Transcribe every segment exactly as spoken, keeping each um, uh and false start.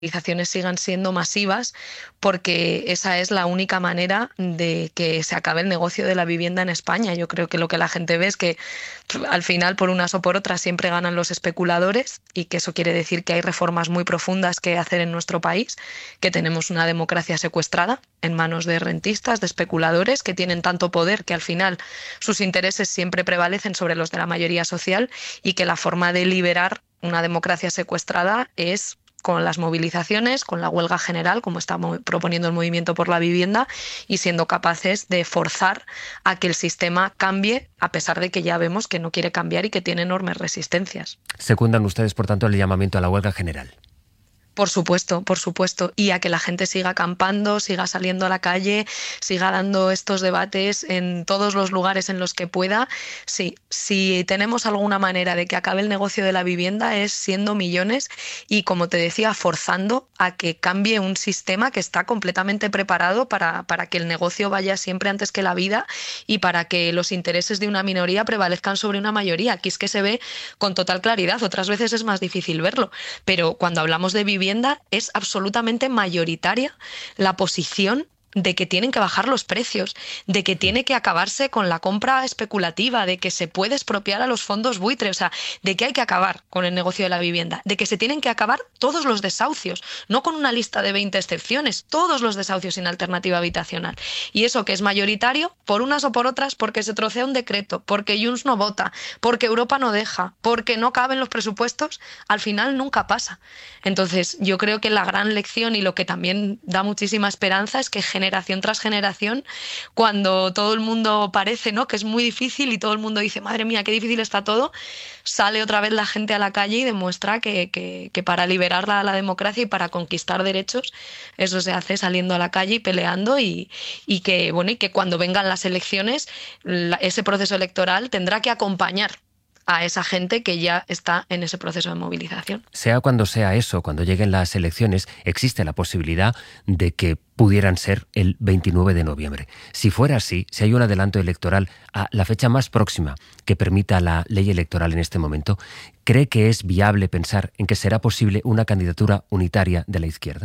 movilizaciones sigan siendo masivas, porque esa es la única manera de que se acabe el negocio de la vivienda en España. Yo creo que lo que la gente ve es que pf, al final, por unas o por otras, siempre ganan los especuladores, y que eso quiere decir que hay reformas muy profundas que hacer en nuestro país, que tenemos una democracia secuestrada en manos de rentistas, de especuladores, que tienen tanto poder que al final sus intereses siempre prevalecen sobre los de la mayoría social, y que la forma de liberar una democracia secuestrada es con las movilizaciones, con la huelga general, como está proponiendo el Movimiento por la Vivienda, y siendo capaces de forzar a que el sistema cambie, a pesar de que ya vemos que no quiere cambiar y que tiene enormes resistencias. Secundan ustedes, por tanto, el llamamiento a la huelga general. Por supuesto, por supuesto, y a que la gente siga acampando, siga saliendo a la calle, siga dando estos debates en todos los lugares en los que pueda. Sí, si tenemos alguna manera de que acabe el negocio de la vivienda es siendo millones y, como te decía, forzando a que cambie un sistema que está completamente preparado para, para que el negocio vaya siempre antes que la vida y para que los intereses de una minoría prevalezcan sobre una mayoría. Aquí es que se ve con total claridad, otras veces es más difícil verlo, pero cuando hablamos de vivienda es absolutamente mayoritaria la posición de que tienen que bajar los precios, de que tiene que acabarse con la compra especulativa, de que se puede expropiar a los fondos buitre, o sea, de que hay que acabar con el negocio de la vivienda, de que se tienen que acabar todos los desahucios, no con una lista de veinte excepciones, todos los desahucios sin alternativa habitacional. Y eso que es mayoritario, por unas o por otras, porque se trocea un decreto, porque Junts no vota, porque Europa no deja, porque no caben los presupuestos, al final nunca pasa. Entonces, yo creo que la gran lección y lo que también da muchísima esperanza es que generación tras generación, cuando todo el mundo parece, ¿no?, que es muy difícil y todo el mundo dice, madre mía, qué difícil está todo, sale otra vez la gente a la calle y demuestra que, que, que para liberar la, la democracia y para conquistar derechos, eso se hace saliendo a la calle y peleando, y, y que, bueno, y que cuando vengan las elecciones, la, ese proceso electoral tendrá que acompañar a esa gente que ya está en ese proceso de movilización. Sea cuando sea eso, cuando lleguen las elecciones, existe la posibilidad de que pudieran ser el veintinueve de noviembre. Si fuera así, si hay un adelanto electoral a la fecha más próxima que permita la ley electoral en este momento, ¿cree que es viable pensar en que será posible una candidatura unitaria de la izquierda?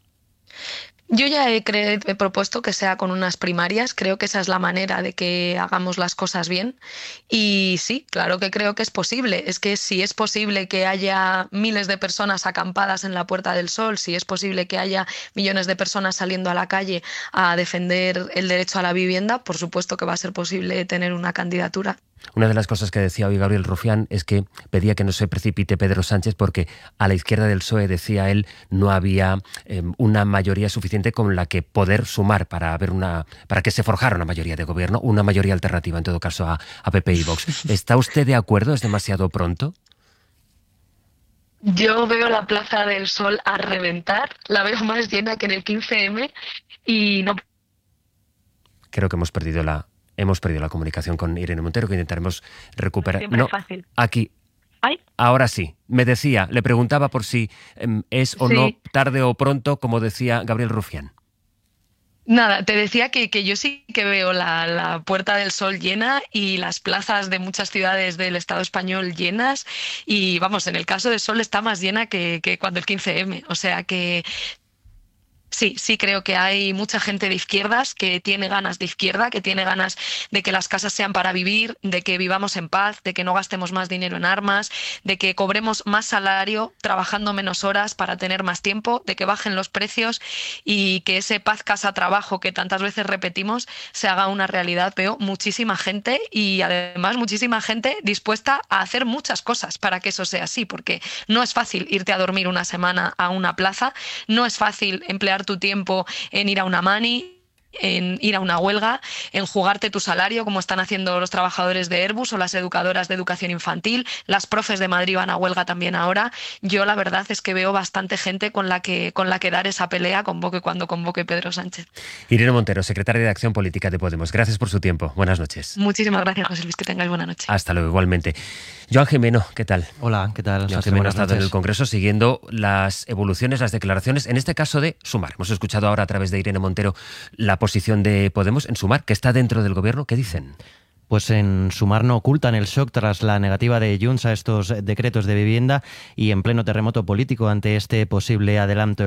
Yo ya he, cre- he propuesto que sea con unas primarias, creo que esa es la manera de que hagamos las cosas bien, y sí, claro que creo que es posible. Es que si es posible que haya miles de personas acampadas en la Puerta del Sol, si es posible que haya millones de personas saliendo a la calle a defender el derecho a la vivienda, por supuesto que va a ser posible tener una candidatura. Una de las cosas que decía hoy Gabriel Rufián es que pedía que no se precipite Pedro Sánchez porque a la izquierda del P S O E, decía él, no había eh, una mayoría suficiente con la que poder sumar para haber una para que se forjara una mayoría de gobierno, una mayoría alternativa en todo caso a, a P P y Vox. ¿Está usted de acuerdo? ¿Es demasiado pronto? Yo veo la Plaza del Sol a reventar, la veo más llena que en el quince eme y no. Creo que hemos perdido la hemos perdido la comunicación con Irene Montero, que intentaremos recuperar. Siempre No, es fácil. aquí. ¿Ay? Ahora sí. Me decía, le preguntaba por si eh, es o Sí. no tarde o pronto, como decía Gabriel Rufián. Nada, te decía que, que yo sí que veo la, la Puerta del Sol llena y las plazas de muchas ciudades del Estado español llenas, y vamos, en el caso del Sol está más llena que, que cuando el quince eme, o sea que sí, sí creo que hay mucha gente de izquierdas que tiene ganas de izquierda, que tiene ganas de que las casas sean para vivir, de que vivamos en paz, de que no gastemos más dinero en armas, de que cobremos más salario trabajando menos horas para tener más tiempo, de que bajen los precios y que ese paz, casa, trabajo que tantas veces repetimos se haga una realidad. Veo muchísima gente y además muchísima gente dispuesta a hacer muchas cosas para que eso sea así, porque no es fácil irte a dormir una semana a una plaza, no es fácil emplear tu tiempo en ir a una mani, en ir a una huelga, en jugarte tu salario, como están haciendo los trabajadores de Airbus o las educadoras de educación infantil. Las profes de Madrid van a huelga también ahora. Yo la verdad es que veo bastante gente con la que, con la que dar esa pelea, convoque cuando convoque Pedro Sánchez. Irene Montero, secretaria de Acción Política de Podemos. Gracias por su tiempo. Buenas noches. Muchísimas gracias, José Luis. Que tengáis buena noche. Hasta luego, igualmente. Joan Jimeno, ¿qué tal? Hola, ¿qué tal? Joan Jimeno ha estado en el Congreso siguiendo las evoluciones, las declaraciones, en este caso de Sumar. Hemos escuchado ahora a través de Irene Montero la posición de Podemos en Sumar, que está dentro del gobierno. ¿Qué dicen? Pues en Sumar no ocultan el shock tras la negativa de Junts a estos decretos de vivienda y en pleno terremoto político ante este posible adelanto